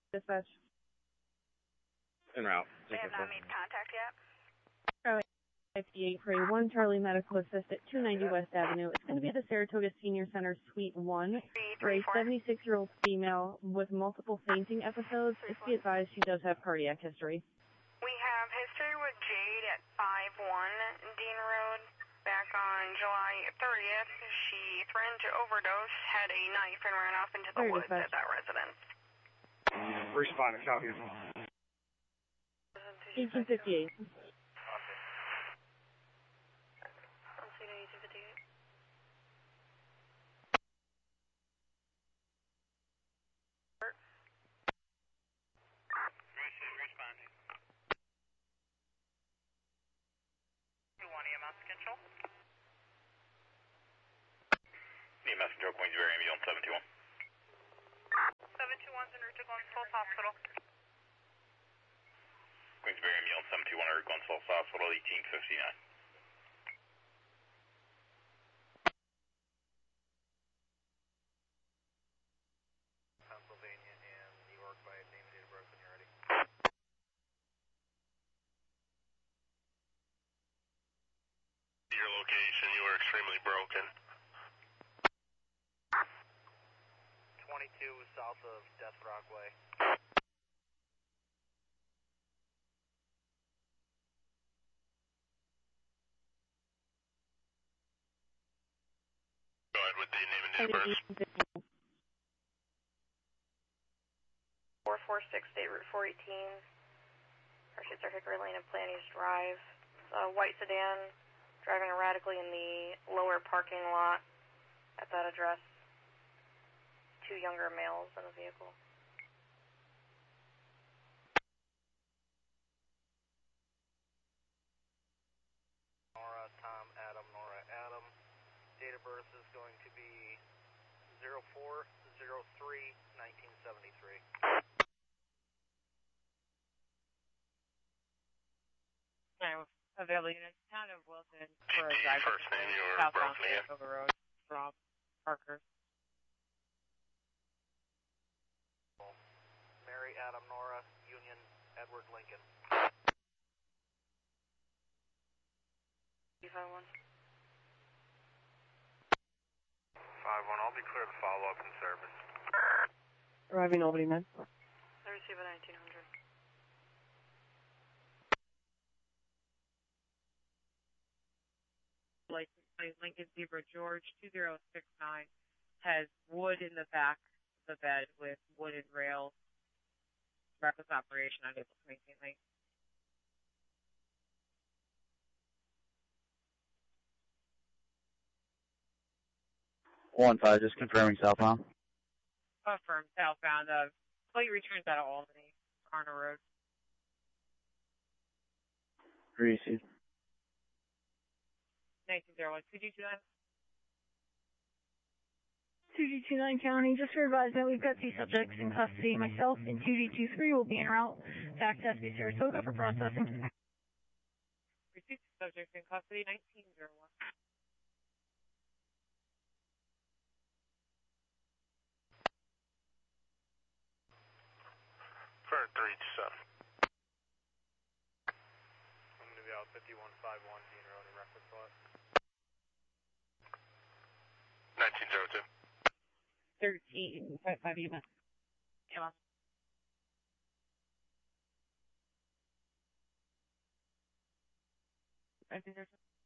Dispatch. En route. They have not made contact yet. Charlie 58 for a 1 Charlie Medical Assist at 290 West Avenue. It's going to be at the Saratoga Senior Center Suite 1 for a 76-year-old female with multiple fainting episodes. Just be advised she does have cardiac history. We have history with Jade at 51 Dean Road. Back on July 30th, she threatened to overdose, had a knife, and ran off into the woods at that residence. Responding, copy. 1858. Responding. 2-1 EMS control. EMS control, Queensbury ambulance 721. 721's en route to Glen Falls Hospital. Queensbury ambulance 721 en route to Glen Falls Hospital, 1859. Pennsylvania and New York by name and date of birth when you're ready. Your location, you were extremely broken. 22 south of Death Brockway. Go ahead with the name and date of birth. 446 State Route 418. Pursuits are Hickory Lane and Planties Drive. It's a white sedan driving erratically in the lower parking lot at that address. 2 younger males in the vehicle. Nora, Tom, Adam, Nora, Adam. Date of birth is going to be 04/03/1973. Available units, town of Wilson for a GP, drive first name, you were southbound broken in. Saratoga Road from Parker. Mary, Adam, Nora, Union, Edward, Lincoln. 5-1. 5-1, I'll be clear to follow up in service. Arriving Albany, man. I receive a 1900. License plate Lincoln Zebra George 2069 has wood in the back of the bed with wooden rails. Reckless operation, unable to maintain lane. One five, just confirming southbound. Affirmed, southbound. Plate returns out of Albany, Arno Road. Received. 1901, 2G29. 2G29 County, just for advisement, we've got 2 subjects in custody. Myself and 2G23 will be en route back to SB Saratoga for processing. Received subject in custody, 1901. For 327. I'm going to be out 5151 Dean Road in reference lot. 1902. 13, 5 EMS. EMS. I think there's